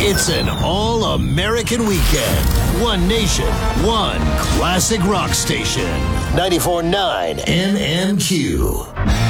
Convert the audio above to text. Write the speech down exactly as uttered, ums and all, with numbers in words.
It's an all-American weekend. One nation, one classic rock station. ninety-four point nine N M Q.